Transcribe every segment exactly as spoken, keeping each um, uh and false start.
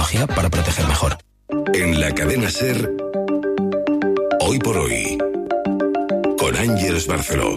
tecnología para proteger mejor. En la cadena SER, Hoy por Hoy, con Ángeles Barceló.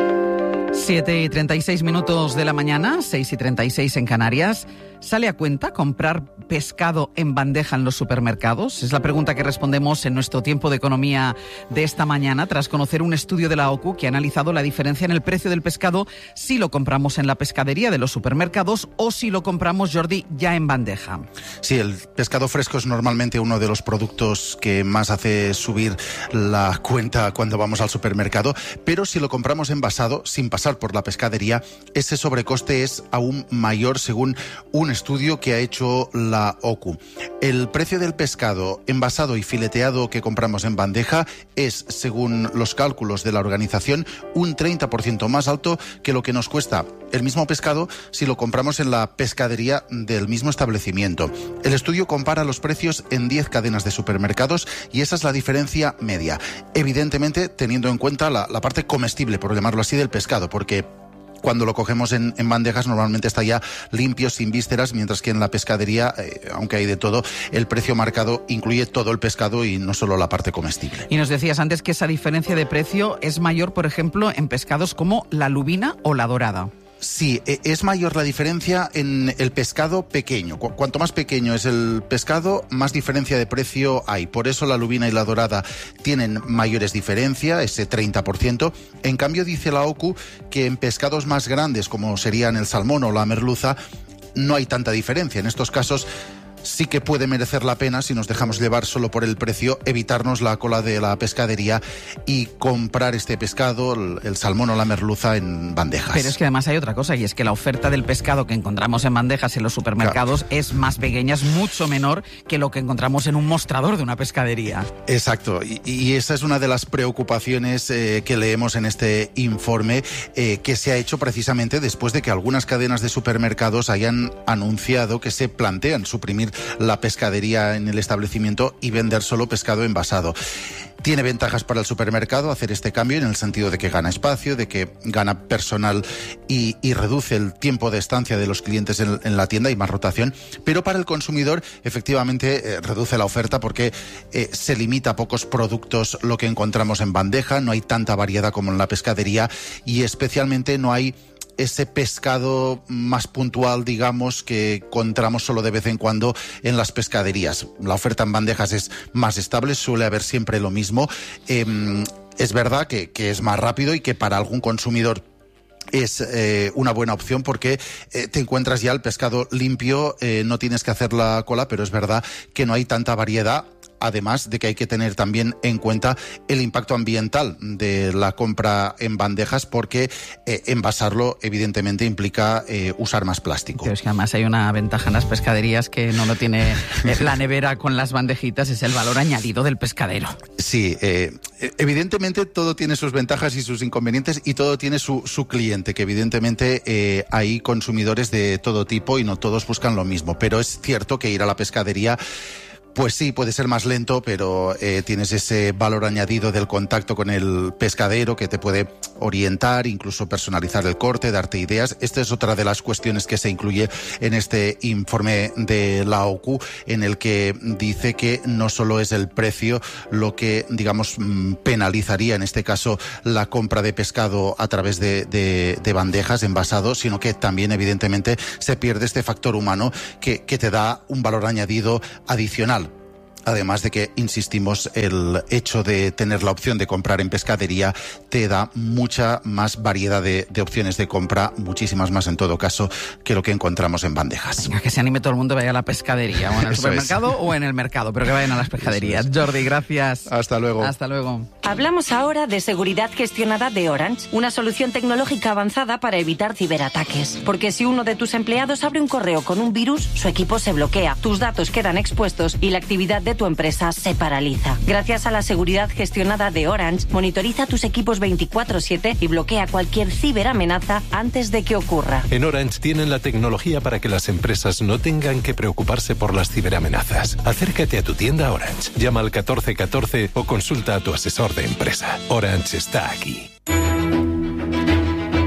siete y treinta y seis minutos de la mañana, seis y treinta y seis en Canarias. ¿Sale a cuenta comprar pescado en bandeja en los supermercados? Es la pregunta que respondemos en nuestro tiempo de economía de esta mañana, tras conocer un estudio de la O C U que ha analizado la diferencia en el precio del pescado si lo compramos en la pescadería de los supermercados o si lo compramos, Jordi, ya en bandeja. Sí, el pescado fresco es normalmente uno de los productos que más hace subir la cuenta cuando vamos al supermercado, pero si lo compramos envasado, sin pasar por la pescadería, ese sobrecoste es aún mayor según un estudio que ha hecho la O C U. El precio del pescado envasado y fileteado que compramos en bandeja es, según los cálculos de la organización, un treinta por ciento más alto que lo que nos cuesta el mismo pescado si lo compramos en la pescadería del mismo establecimiento. El estudio compara los precios en diez cadenas de supermercados y esa es la diferencia media. Evidentemente, teniendo en cuenta la, la parte comestible, por llamarlo así, del pescado, porque cuando lo cogemos en, en bandejas normalmente está ya limpio, sin vísceras, mientras que en la pescadería, eh, aunque hay de todo, el precio marcado incluye todo el pescado y no solo la parte comestible. Y nos decías antes que esa diferencia de precio es mayor, por ejemplo, en pescados como la lubina o la dorada. Sí, es mayor la diferencia en el pescado pequeño. Cu- cuanto más pequeño es el pescado, más diferencia de precio hay. Por eso la lubina y la dorada tienen mayores diferencias, ese treinta por ciento. En cambio, dice la O C U que en pescados más grandes, como serían el salmón o la merluza, no hay tanta diferencia. En estos casos sí que puede merecer la pena, si nos dejamos llevar solo por el precio, evitarnos la cola de la pescadería y comprar este pescado, el, el salmón o la merluza, en bandejas. Pero es que además hay otra cosa, y es que la oferta del pescado que encontramos en bandejas en los supermercados, claro, es más pequeña, es mucho menor que lo que encontramos en un mostrador de una pescadería. Exacto, y, y esa es una de las preocupaciones eh, que leemos en este informe, eh, que se ha hecho precisamente después de que algunas cadenas de supermercados hayan anunciado que se plantean suprimir la pescadería en el establecimiento y vender solo pescado envasado. Tiene ventajas para el supermercado hacer este cambio, en el sentido de que gana espacio, de que gana personal y, y reduce el tiempo de estancia de los clientes en, en la tienda y más rotación, pero para el consumidor efectivamente eh, reduce la oferta porque eh, se limita a pocos productos lo que encontramos en bandeja, no hay tanta variedad como en la pescadería y especialmente no hay ese pescado más puntual, digamos, que encontramos solo de vez en cuando en las pescaderías. La oferta en bandejas es más estable, suele haber siempre lo mismo. Eh, es verdad que, que es más rápido y que para algún consumidor es eh, una buena opción porque eh, te encuentras ya el pescado limpio, eh, no tienes que hacer la cola, pero es verdad que no hay tanta variedad. Además de que hay que tener también en cuenta el impacto ambiental de la compra en bandejas, porque eh, envasarlo evidentemente implica eh, usar más plástico. Pero es que además hay una ventaja en las pescaderías que no lo tiene la nevera con las bandejitas, es el valor añadido del pescadero. Sí, eh, evidentemente todo tiene sus ventajas y sus inconvenientes y todo tiene su, su cliente, que evidentemente eh, hay consumidores de todo tipo y no todos buscan lo mismo, pero es cierto que ir a la pescadería, pues sí, puede ser más lento, pero eh, tienes ese valor añadido del contacto con el pescadero que te puede orientar, incluso personalizar el corte, darte ideas. Esta es otra de las cuestiones que se incluye en este informe de la O C U, en el que dice que no solo es el precio lo que, digamos, penalizaría en este caso la compra de pescado a través de, de, de bandejas envasados, sino que también evidentemente se pierde este factor humano que, que te da un valor añadido adicional. Además de que, insistimos, el hecho de tener la opción de comprar en pescadería te da mucha más variedad de, de opciones de compra, muchísimas más en todo caso, que lo que encontramos en bandejas. Venga, que se anime todo el mundo, vaya a la pescadería, o en el supermercado es. o en el mercado, pero que vayan a las pescaderías. Es. Jordi, gracias. Hasta luego. Hasta luego. Hablamos ahora de seguridad gestionada de Orange, una solución tecnológica avanzada para evitar ciberataques. Porque si uno de tus empleados abre un correo con un virus, su equipo se bloquea, tus datos quedan expuestos y la actividad de tu empresa se paraliza. Gracias a la seguridad gestionada de Orange, monitoriza tus equipos veinticuatro siete y bloquea cualquier ciberamenaza antes de que ocurra. En Orange tienen la tecnología para que las empresas no tengan que preocuparse por las ciberamenazas. Acércate a tu tienda Orange, llama al catorce catorce o consulta a tu asesor de empresa. Orange está aquí.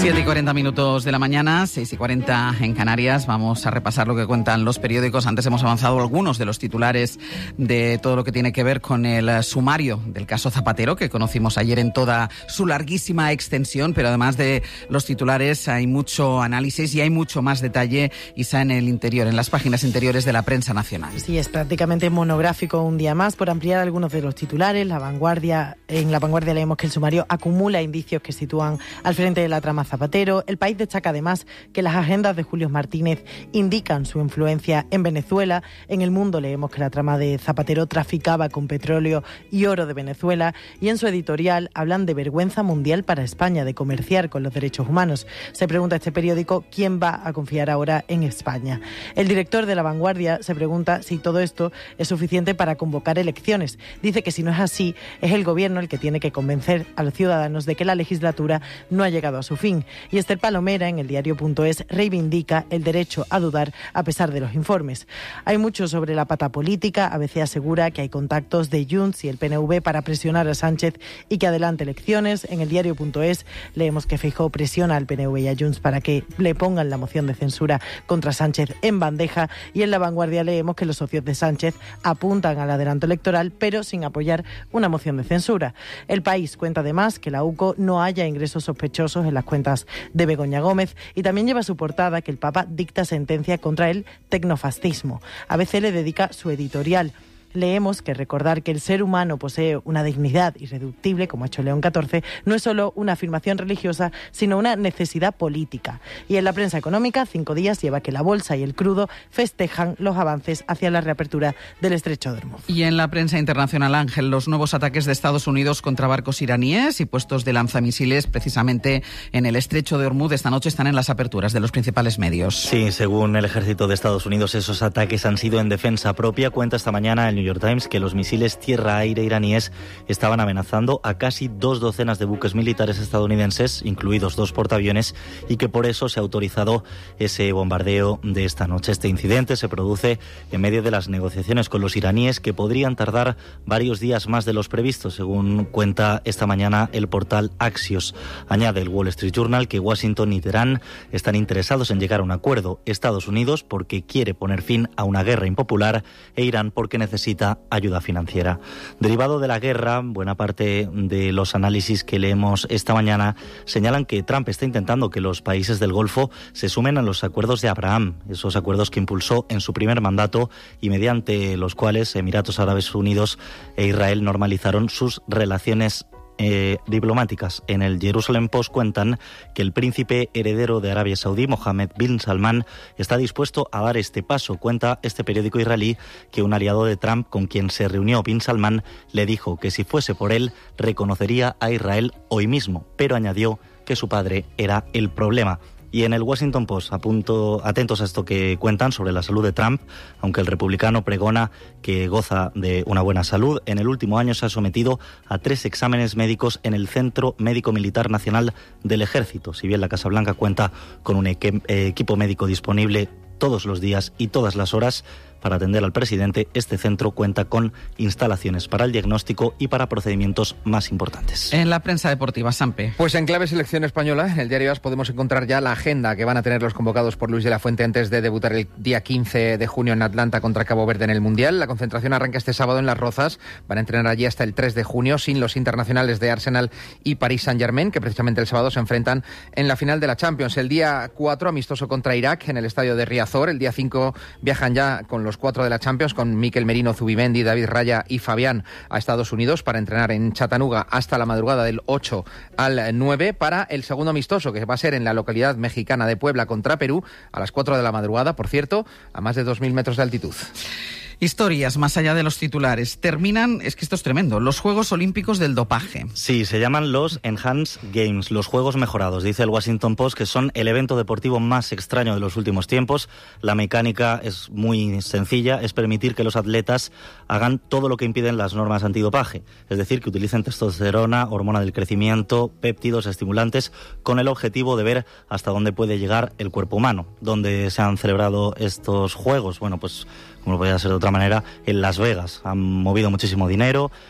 siete y cuarenta minutos de la mañana, seis y cuarenta en Canarias. Vamos a repasar lo que cuentan los periódicos. Antes hemos avanzado algunos de los titulares de todo lo que tiene que ver con el sumario del caso Zapatero, que conocimos ayer en toda su larguísima extensión, pero además de los titulares hay mucho análisis y hay mucho más detalle, Isa, en el interior, en las páginas interiores de la prensa nacional. Sí, es prácticamente monográfico un día más. Por ampliar algunos de los titulares, la Vanguardia, en La Vanguardia leemos que el sumario acumula indicios que sitúan al frente de la trama Zapatero. El País destaca además que las agendas de Julio Martínez indican su influencia en Venezuela. En El Mundo leemos que la trama de Zapatero traficaba con petróleo y oro de Venezuela, y en su editorial hablan de vergüenza mundial para España de comerciar con los derechos humanos. Se pregunta este periódico quién va a confiar ahora en España. El director de La Vanguardia se pregunta si todo esto es suficiente para convocar elecciones. Dice que si no es así, es el gobierno el que tiene que convencer a los ciudadanos de que la legislatura no ha llegado a su fin. Y Esther Palomera, en el diario.es, reivindica el derecho a dudar a pesar de los informes. Hay mucho sobre la pata política. A B C asegura que hay contactos de Junts y el P N V para presionar a Sánchez y que adelante elecciones. En el diario.es leemos que Feijóo presiona al P N V y a Junts para que le pongan la moción de censura contra Sánchez en bandeja. Y en La Vanguardia leemos que los socios de Sánchez apuntan al adelanto electoral, pero sin apoyar una moción de censura. El País cuenta además que la U C O no haya ingresos sospechosos en las cuentas de Begoña Gómez, y también lleva a su portada que el Papa dicta sentencia contra el tecnofascismo. A B C le dedica su editorial. Leemos que recordar que el ser humano posee una dignidad irreductible, como ha hecho León catorce, no es solo una afirmación religiosa, sino una necesidad política. Y en la prensa económica, Cinco Días lleva que la bolsa y el crudo festejan los avances hacia la reapertura del estrecho de Hormuz. Y en la prensa internacional, Ángel, los nuevos ataques de Estados Unidos contra barcos iraníes y puestos de lanzamisiles precisamente en el estrecho de Hormuz esta noche están en las aperturas de los principales medios. Sí, según el ejército de Estados Unidos, esos ataques han sido en defensa propia. Cuenta esta mañana el New York Times que los misiles tierra-aire iraníes estaban amenazando a casi dos docenas de buques militares estadounidenses, incluidos dos portaaviones, y que por eso se ha autorizado ese bombardeo de esta noche. Este incidente se produce en medio de las negociaciones con los iraníes, que podrían tardar varios días más de los previstos, según cuenta esta mañana el portal Axios. Añade el Wall Street Journal que Washington y Teherán están interesados en llegar a un acuerdo. Estados Unidos porque quiere poner fin a una guerra impopular, e Irán porque necesita ayuda financiera. Derivado de la guerra, buena parte de los análisis que leemos esta mañana señalan que Trump está intentando que los países del Golfo se sumen a los acuerdos de Abraham, esos acuerdos que impulsó en su primer mandato y mediante los cuales Emiratos Árabes Unidos e Israel normalizaron sus relaciones Eh, diplomáticas. En el Jerusalem Post cuentan que el príncipe heredero de Arabia Saudí, Mohammed bin Salman, está dispuesto a dar este paso. Cuenta este periódico israelí que un aliado de Trump con quien se reunió bin Salman le dijo que si fuese por él reconocería a Israel hoy mismo, pero añadió que su padre era el problema. Y en el Washington Post, apunto, atentos a esto que cuentan sobre la salud de Trump, aunque el republicano pregona que goza de una buena salud, en el último año se ha sometido a tres exámenes médicos en el Centro Médico Militar Nacional del Ejército. Si bien la Casa Blanca cuenta con un equipo médico disponible todos los días y todas las horas para atender al presidente, este centro cuenta con instalaciones para el diagnóstico y para procedimientos más importantes. En la prensa deportiva, Sampe. Pues en clave selección española, en el diario As podemos encontrar ya la agenda que van a tener los convocados por Luis de la Fuente antes de debutar el día quince de junio en Atlanta contra Cabo Verde en el Mundial. La concentración arranca este sábado en Las Rozas. Van a entrenar allí hasta el tres de junio sin los internacionales de Arsenal y Paris Saint-Germain, que precisamente el sábado se enfrentan en la final de la Champions. El día cuatro, amistoso contra Irak en el estadio de Riazor. El día cinco viajan ya con los cuatro de la Champions, con Mikel Merino, Zubimendi, David Raya y Fabián a Estados Unidos para entrenar en Chattanooga hasta la madrugada del ocho al nueve para el segundo amistoso, que va a ser en la localidad mexicana de Puebla contra Perú a las cuatro de la madrugada, por cierto, a más de dos mil metros de altitud. Historias más allá de los titulares. Terminan, es que esto es tremendo, los Juegos Olímpicos del dopaje. Sí, se llaman los Enhanced Games, los Juegos Mejorados. Dice el Washington Post que son el evento deportivo más extraño de los últimos tiempos. La mecánica es muy sencilla, es permitir que los atletas hagan todo lo que impiden las normas antidopaje. Es decir, que utilicen testosterona, hormona del crecimiento, péptidos, estimulantes, con el objetivo de ver hasta dónde puede llegar el cuerpo humano. ¿Dónde se han celebrado estos Juegos? Bueno, pues como podría ser de otra manera, en Las Vegas. Han movido muchísimo dinero,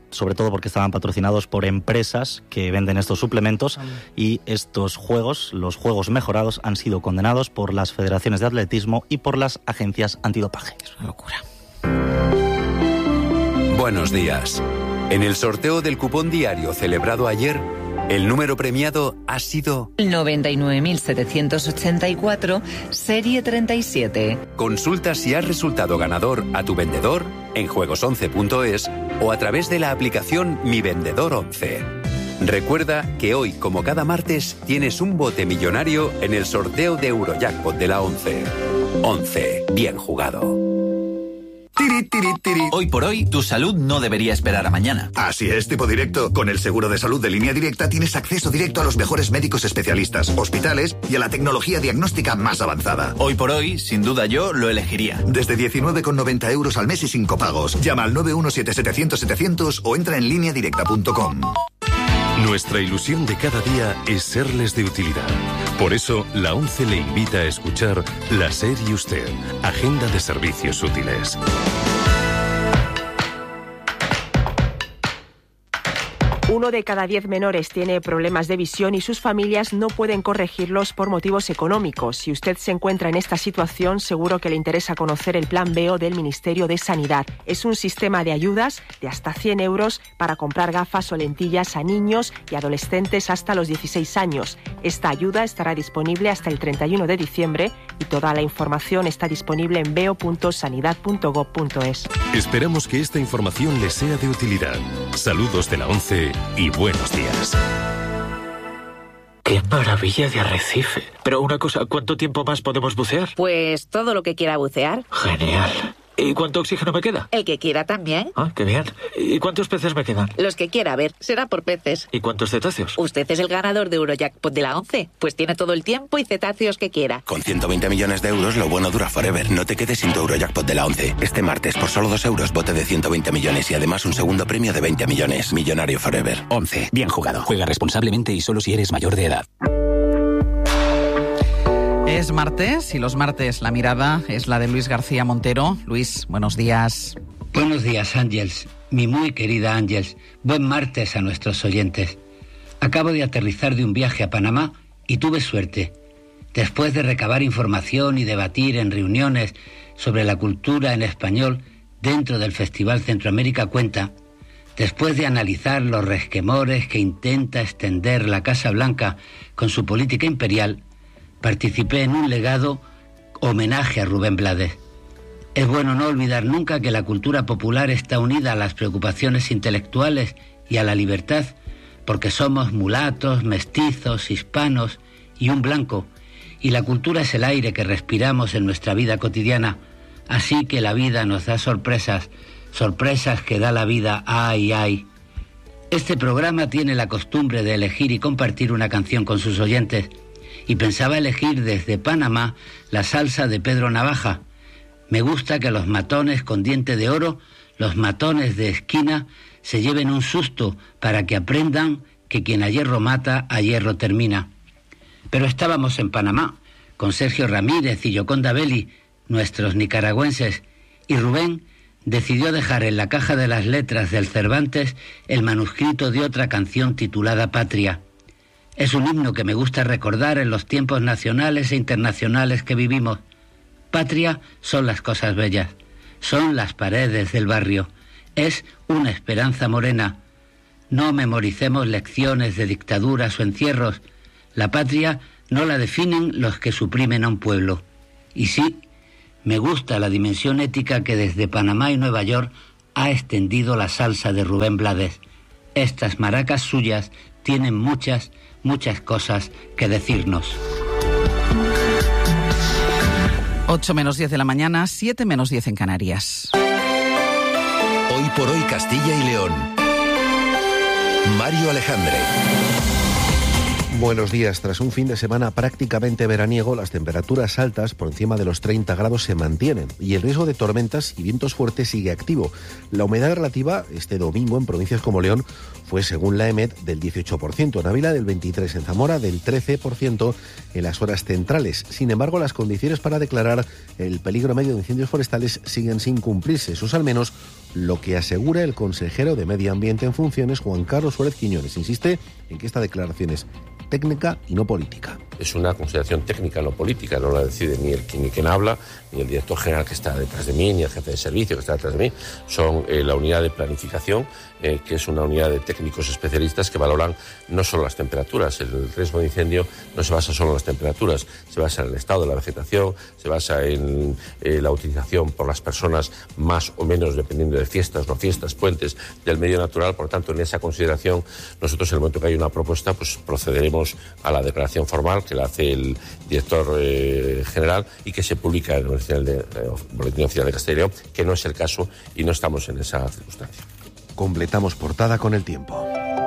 sobre todo porque estaban patrocinados por empresas que venden estos suplementos, y estos juegos, los juegos mejorados, han sido condenados por las federaciones de atletismo y por las agencias antidopaje. Es una locura. Buenos días. En el sorteo del cupón diario celebrado ayer, el número premiado ha sido noventa y nueve mil setecientos ochenta y cuatro, serie treinta y siete. Consulta si has resultado ganador a tu vendedor en juegos once punto es o a través de la aplicación Mi Vendedor once. Recuerda que hoy, como cada martes, tienes un bote millonario en el sorteo de Eurojackpot de la once. once. Bien jugado. Tiri, tiri, tiri. Hoy por hoy, tu salud no debería esperar a mañana. Así es, tipo directo. Con el seguro de salud de Línea Directa tienes acceso directo a los mejores médicos especialistas, hospitales y a la tecnología diagnóstica más avanzada. Hoy por hoy, sin duda yo lo elegiría. Desde diecinueve con noventa euros al mes y sin copagos. Llama al nueve uno siete setecientos setecientos o entra en línea directa punto com. Nuestra ilusión de cada día es serles de utilidad. Por eso, la ONCE le invita a escuchar La SER y Usted, Agenda de Servicios Útiles. Uno de cada diez menores tiene problemas de visión y sus familias no pueden corregirlos por motivos económicos. Si usted se encuentra en esta situación, seguro que le interesa conocer el Plan B E O del Ministerio de Sanidad. Es un sistema de ayudas de hasta cien euros para comprar gafas o lentillas a niños y adolescentes hasta los dieciséis años. Esta ayuda estará disponible hasta el treinta y uno de diciembre y toda la información está disponible en beo punto sanidad punto gob punto es. Esperamos que esta información les sea de utilidad. Saludos de la ONCE y buenos días. ¡Qué maravilla de arrecife! Pero una cosa, ¿cuánto tiempo más podemos bucear? Pues todo lo que quiera bucear. Genial. ¿Y cuánto oxígeno me queda? El que quiera también. Ah, qué bien. ¿Y cuántos peces me quedan? Los que quiera, a ver, será por peces. ¿Y cuántos cetáceos? Usted es el ganador de Eurojackpot de la once. Pues tiene todo el tiempo y cetáceos que quiera. Con ciento veinte millones de euros, lo bueno dura forever. No te quedes sin tu Eurojackpot de la once. Este martes, por solo dos euros, bote de ciento veinte millones y además un segundo premio de veinte millones. Millonario forever. once. Bien jugado. Juega responsablemente y solo si eres mayor de edad. Es martes y los martes la mirada es la de Luis García Montero. Luis, buenos días. Buenos días, Ángels. Mi muy querida Ángels. Buen martes a nuestros oyentes. Acabo de aterrizar de un viaje a Panamá y tuve suerte. Después de recabar información y debatir en reuniones sobre la cultura en español dentro del Festival Centroamérica Cuenta, después de analizar los resquemores que intenta extender la Casa Blanca con su política imperial, participé en un legado homenaje a Rubén Blades. Es bueno no olvidar nunca que la cultura popular está unida a las preocupaciones intelectuales y a la libertad, porque somos mulatos, mestizos, hispanos y un blanco, y la cultura es el aire que respiramos en nuestra vida cotidiana, así que la vida nos da sorpresas, sorpresas que da la vida, ay, ay. Este programa tiene la costumbre de elegir y compartir una canción con sus oyentes, y pensaba elegir desde Panamá la salsa de Pedro Navaja. Me gusta que los matones con diente de oro, los matones de esquina, se lleven un susto para que aprendan que quien a hierro mata, a hierro termina. Pero estábamos en Panamá, con Sergio Ramírez y Yoconda Belli, nuestros nicaragüenses, y Rubén decidió dejar en la caja de las letras del Cervantes el manuscrito de otra canción titulada Patria. Es un himno que me gusta recordar en los tiempos nacionales e internacionales que vivimos. Patria son las cosas bellas, son las paredes del barrio, es una esperanza morena. No memoricemos lecciones de dictaduras o encierros. La patria no la definen los que suprimen a un pueblo. Y sí, me gusta la dimensión ética que desde Panamá y Nueva York ha extendido la salsa de Rubén Blades. Estas maracas suyas tienen muchas, muchas cosas que decirnos. ocho menos diez de la mañana, siete menos diez en Canarias. Hoy por hoy Castilla y León. Mario Alejandre. Buenos días. Tras un fin de semana prácticamente veraniego, las temperaturas altas por encima de los treinta grados se mantienen y el riesgo de tormentas y vientos fuertes sigue activo. La humedad relativa este domingo en provincias como León fue, según la EMET, del dieciocho por ciento, en Ávila del veintitrés por ciento, en Zamora del trece por ciento en las horas centrales. Sin embargo, las condiciones para declarar el peligro medio de incendios forestales siguen sin cumplirse. Eso es al menos lo que asegura el consejero de Medio Ambiente en funciones, Juan Carlos Suárez Quiñones. Insiste en que esta declaración es técnica y no política. Es una consideración técnica, no política, no la decide ni el ni quien habla, ni el director general que está detrás de mí, ni el jefe de servicio que está detrás de mí. Son eh, la unidad de planificación, eh, que es una unidad de técnicos especialistas que valoran no solo las temperaturas. El riesgo de incendio no se basa solo en las temperaturas, se basa en el estado de la vegetación, se basa en eh, la utilización por las personas más o menos, dependiendo de fiestas, no fiestas, puentes, del medio natural. Por lo tanto, en esa consideración, nosotros en el momento que hay una propuesta, pues procederemos a la declaración formal que la hace el director eh, general y que se publica en el Boletín, de, eh, Boletín Oficial de Castilla y León, que no es el caso y no estamos en esa circunstancia. Completamos portada con el tiempo.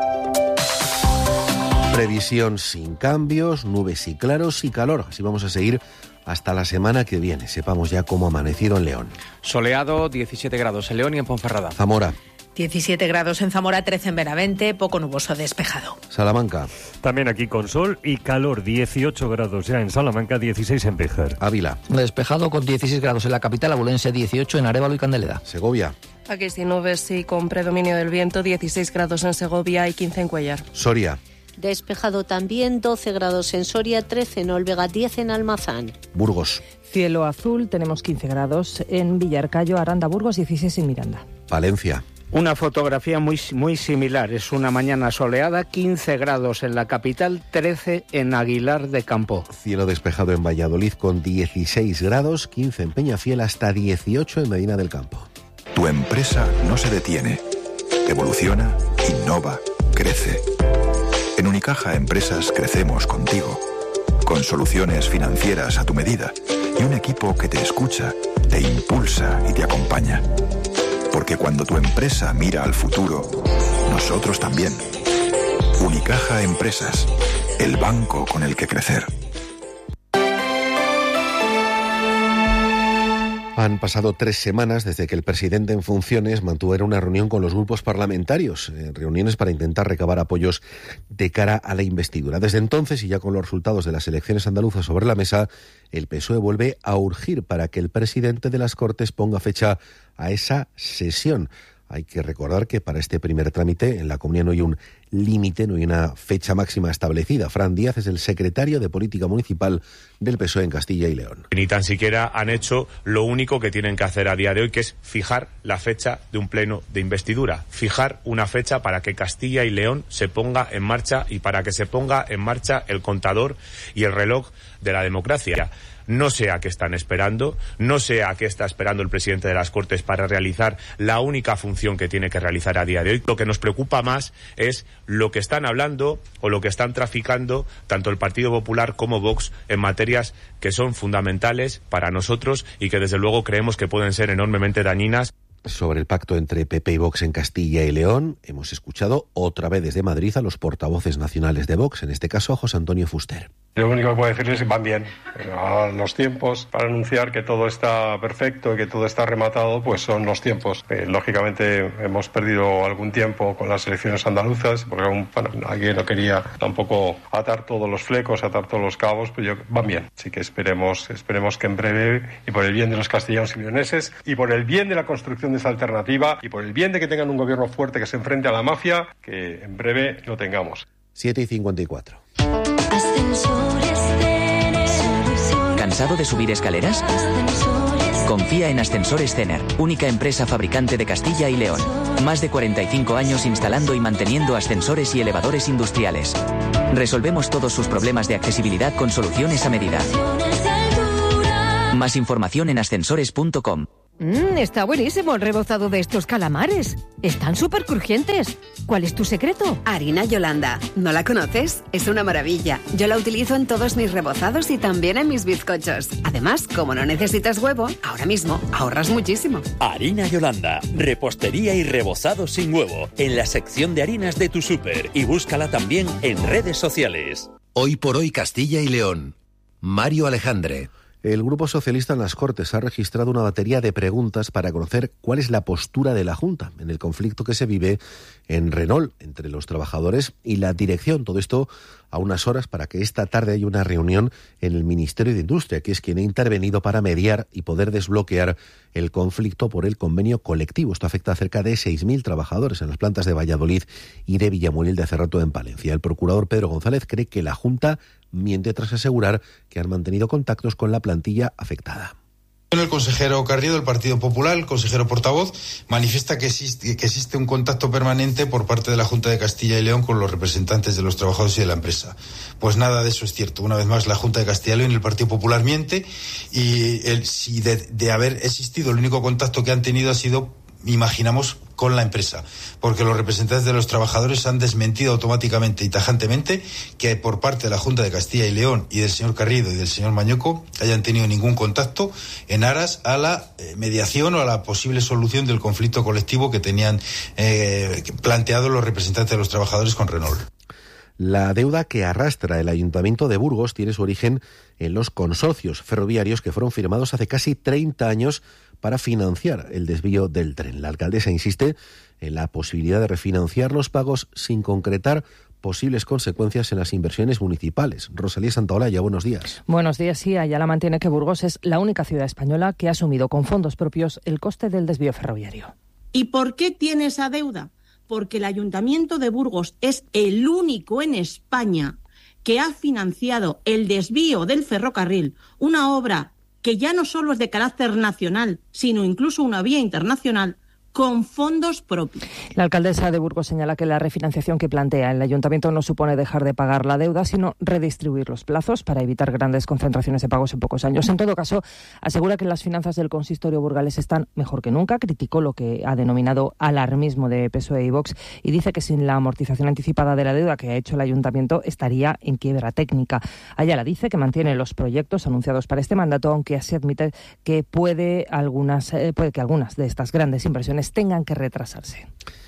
Previsión sin cambios, nubes y claros y calor. Así vamos a seguir hasta la semana que viene. Sepamos ya cómo ha amanecido en León. Soleado, diecisiete grados en León y en Ponferrada. Zamora. diecisiete grados en Zamora, trece en Benavente, poco nuboso despejado. Salamanca. También aquí con sol y calor, dieciocho grados ya en Salamanca, dieciséis en Béjar. Ávila. Despejado con dieciséis grados en la capital abulense, dieciocho en Arévalo y Candeleda. Segovia. Aquí sin nubes y con predominio del viento, dieciséis grados en Segovia y quince en Cuellar. Soria. Despejado también, doce grados en Soria, trece en Olvega, diez en Almazán. Burgos. Cielo azul, tenemos quince grados en Villarcayo, Aranda, Burgos, dieciséis en Miranda. Valencia. Una fotografía muy, muy similar. Es una mañana soleada, quince grados en la capital, trece en Aguilar de Campo. Cielo despejado en Valladolid con dieciséis grados, quince en Peñafiel, hasta dieciocho en Medina del Campo. Tu empresa no se detiene. Evoluciona, innova, crece. En Unicaja Empresas crecemos contigo. Con soluciones financieras a tu medida y un equipo que te escucha, te impulsa y te acompaña. Porque cuando tu empresa mira al futuro, nosotros también. Unicaja Empresas, el banco con el que crecer. Han pasado tres semanas desde que el presidente en funciones mantuviera una reunión con los grupos parlamentarios, eh, reuniones para intentar recabar apoyos de cara a la investidura. Desde entonces, y ya con los resultados de las elecciones andaluzas sobre la mesa, el P S O E vuelve a urgir para que el presidente de las Cortes ponga fecha a esa sesión. Hay que recordar que para este primer trámite en la Comunidad no hay un límite, no hay una fecha máxima establecida. Fran Díaz es el secretario de Política Municipal del P S O E en Castilla y León. Ni tan siquiera han hecho lo único que tienen que hacer a día de hoy, que es fijar la fecha de un pleno de investidura. Fijar una fecha para que Castilla y León se ponga en marcha y para que se ponga en marcha el contador y el reloj de la democracia. No sé a qué están esperando, no sé a qué está esperando el presidente de las Cortes para realizar la única función que tiene que realizar a día de hoy. Lo que nos preocupa más es lo que están hablando o lo que están traficando tanto el Partido Popular como Vox en materias que son fundamentales para nosotros y que desde luego creemos que pueden ser enormemente dañinas. Sobre el pacto entre P P y Vox en Castilla y León, hemos escuchado otra vez desde Madrid a los portavoces nacionales de Vox, en este caso a José Antonio Fuster. Lo único que puedo decirles es que van bien. A los tiempos para anunciar que todo está perfecto y que todo está rematado, pues son los tiempos. Eh, lógicamente hemos perdido algún tiempo con las elecciones andaluzas, porque aún, bueno, alguien no quería tampoco atar todos los flecos, atar todos los cabos, pues yo, van bien. Así que esperemos, esperemos que en breve, y por el bien de los castellanos y leoneses, y por el bien de la construcción de esa alternativa, y por el bien de que tengan un gobierno fuerte que se enfrente a la mafia, que en breve lo tengamos. siete y cincuenta y cuatro. ¿Cansado de subir escaleras? Confía en Ascensores Cener, única empresa fabricante de Castilla y León. Más de cuarenta y cinco años instalando y manteniendo ascensores y elevadores industriales. Resolvemos todos sus problemas de accesibilidad con soluciones a medida. Más información en ascensores punto com. Mmm, está buenísimo el rebozado de estos calamares. Están súper crujientes. ¿Cuál es tu secreto? Harina Yolanda. ¿No la conoces? Es una maravilla. Yo la utilizo en todos mis rebozados y también en mis bizcochos. Además, como no necesitas huevo, ahora mismo ahorras muchísimo. Harina Yolanda. Repostería y rebozado sin huevo. En la sección de harinas de tu súper. Y búscala también en redes sociales. Hoy por hoy Castilla y León. Mario Alejandre. El Grupo Socialista en las Cortes ha registrado una batería de preguntas para conocer cuál es la postura de la Junta en el conflicto que se vive en Renault entre los trabajadores y la dirección. Todo esto a unas horas para que esta tarde haya una reunión en el Ministerio de Industria, que es quien ha intervenido para mediar y poder desbloquear el conflicto por el convenio colectivo. Esto afecta a cerca de seis mil trabajadores en las plantas de Valladolid y de Villamuriel de Cerrato en Palencia. El procurador Pedro González cree que la Junta miente tras asegurar que han mantenido contactos con la plantilla afectada. El consejero Carriedo del Partido Popular, el consejero portavoz, manifiesta que existe, que existe un contacto permanente por parte de la Junta de Castilla y León con los representantes de los trabajadores y de la empresa. Pues nada de eso es cierto. Una vez más, la Junta de Castilla y León y el Partido Popular miente, y el, si de, de haber existido, el único contacto que han tenido ha sido, imaginamos, con la empresa, porque los representantes de los trabajadores han desmentido automáticamente y tajantemente que por parte de la Junta de Castilla y León y del señor Carriedo y del señor Mañoco hayan tenido ningún contacto en aras a la eh, mediación o a la posible solución del conflicto colectivo que tenían eh, planteado los representantes de los trabajadores con Renault. La deuda que arrastra el Ayuntamiento de Burgos tiene su origen en los consorcios ferroviarios que fueron firmados hace casi treinta años para financiar el desvío del tren. La alcaldesa insiste en la posibilidad de refinanciar los pagos sin concretar posibles consecuencias en las inversiones municipales. Rosalía Santaolalla, buenos días. Buenos días. Sí, Ayala mantiene que Burgos es la única ciudad española que ha asumido con fondos propios el coste del desvío ferroviario. ¿Y por qué tiene esa deuda? Porque el Ayuntamiento de Burgos es el único en España que ha financiado el desvío del ferrocarril, una obra que ya no solo es de carácter nacional, sino incluso una vía internacional, con fondos propios. La alcaldesa de Burgos señala que la refinanciación que plantea el ayuntamiento no supone dejar de pagar la deuda, sino redistribuir los plazos para evitar grandes concentraciones de pagos en pocos años. En todo caso, asegura que las finanzas del consistorio burgalés están mejor que nunca. Criticó lo que ha denominado alarmismo de P S O E y Vox y dice que sin la amortización anticipada de la deuda que ha hecho el ayuntamiento estaría en quiebra técnica. Ayala dice que mantiene los proyectos anunciados para este mandato, aunque así admite que puede, algunas, eh, puede que algunas de estas grandes inversiones tengan que retrasarse.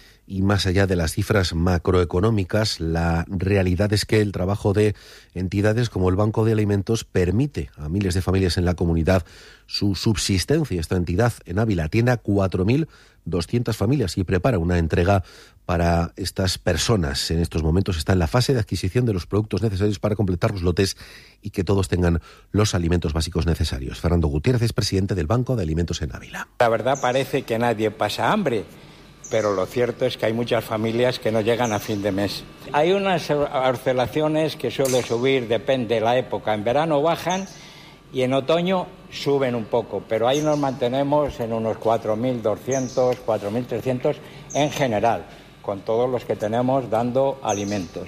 Y más allá de las cifras macroeconómicas, la realidad es que el trabajo de entidades como el Banco de Alimentos permite a miles de familias en la comunidad su subsistencia. Esta entidad en Ávila atiende a cuatro mil doscientas familias y prepara una entrega para estas personas. En estos momentos está en la fase de adquisición de los productos necesarios para completar los lotes y que todos tengan los alimentos básicos necesarios. Fernando Gutiérrez es presidente del Banco de Alimentos en Ávila. La verdad parece que nadie pasa hambre, pero lo cierto es que hay muchas familias que no llegan a fin de mes. Hay unas oscilaciones que suele subir, depende de la época. En verano bajan y en otoño suben un poco, pero ahí nos mantenemos en unos cuatro mil doscientos, cuatro mil trescientos en general, con todos los que tenemos dando alimentos.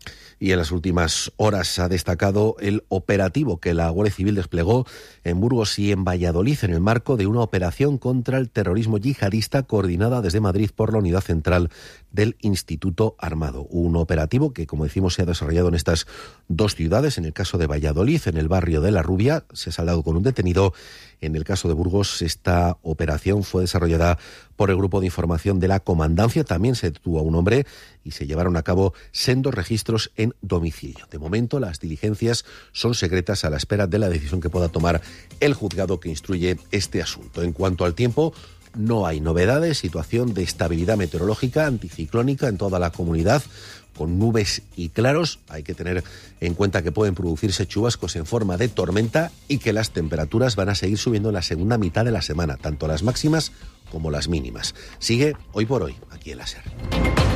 Y en las últimas horas ha destacado el operativo que la Guardia Civil desplegó en Burgos y en Valladolid en el marco de una operación contra el terrorismo yihadista coordinada desde Madrid por la Unidad Central del Instituto Armado. Un operativo que, como decimos, se ha desarrollado en estas dos ciudades. En el caso de Valladolid, en el barrio de La Rubia, se ha saldado con un detenido. En el caso de Burgos, esta operación fue desarrollada por el Grupo de Información de la Comandancia. También se detuvo a un hombre y se llevaron a cabo sendos registros en domicilio. De momento, las diligencias son secretas a la espera de la decisión que pueda tomar el juzgado que instruye este asunto. En cuanto al tiempo, no hay novedades. Situación de estabilidad meteorológica anticiclónica en toda la comunidad, con nubes y claros. Hay que tener en cuenta que pueden producirse chubascos en forma de tormenta y que las temperaturas van a seguir subiendo en la segunda mitad de la semana, tanto las máximas como las mínimas. Sigue Hoy por Hoy, aquí en la SER.